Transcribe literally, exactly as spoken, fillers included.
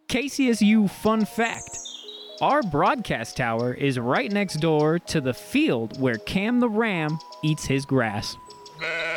K C S U fun fact. Our broadcast tower is right next door to the field where Cam the Ram eats his grass.